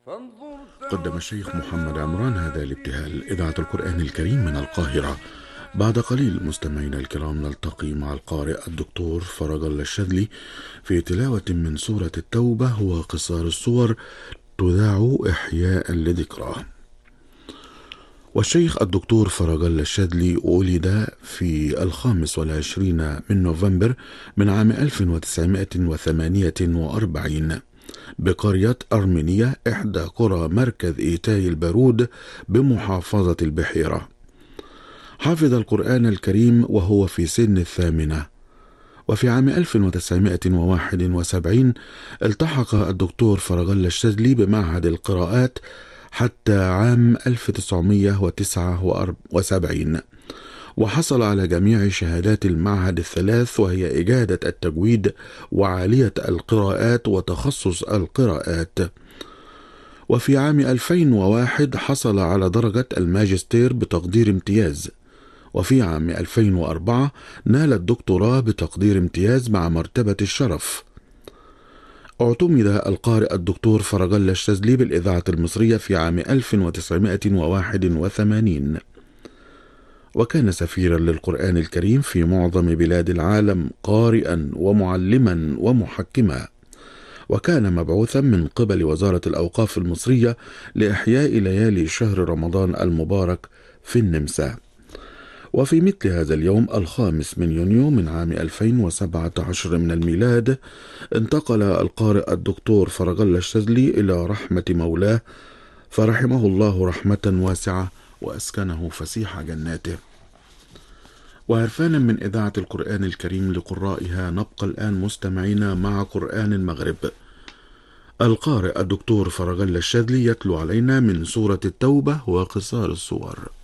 قدم الشيخ محمد عمران هذا الابتهال إذاعة القرآن الكريم من القاهرة. بعد قليل مستمعينا الكرام نلتقي مع القارئ الدكتور فرج الله الشاذلي في تلاوة من سورة التوبة وقصار السور تذاع إحياء لذكراه. والشيخ الدكتور فرج الله الشاذلي ولد في 25 من نوفمبر من عام 1948 بقرية أرمينيا إحدى قرى مركز إيتاي البارود بمحافظة البحيرة. حفظ القرآن الكريم وهو في سن 8، وفي عام 1971 التحق الدكتور فرج الله الشاذلي بمعهد القراءات حتى عام 1979، وحصل على جميع شهادات المعهد الثلاث، وهي إجادة التجويد وعالية القراءات وتخصص القراءات. وفي عام 2001 حصل على درجة الماجستير بتقدير امتياز، وفي عام 2004 نال الدكتوراه بتقدير امتياز مع مرتبة الشرف. اعتمد القارئ الدكتور فرج الله الشاذلي بالإذاعة المصرية في عام 1981، وكان سفيرا للقرآن الكريم في معظم بلاد العالم، قارئا ومعلما ومحكما، وكان مبعوثا من قبل وزارة الأوقاف المصرية لإحياء ليالي شهر رمضان المبارك في النمسا. وفي مثل هذا اليوم 5 من يونيو من عام 2017 من الميلاد انتقل القارئ الدكتور فرج الله الشاذلي إلى رحمة مولاه، فرحمه الله رحمة واسعة وأسكنه فسيح جناته. وعرفانا من إذاعة القرآن الكريم لقرائها نبقى الآن مستمعين مع قرآن المغرب. القارئ الدكتور فرج الله الشاذلي يتلو علينا من سورة التوبة وقصار السور.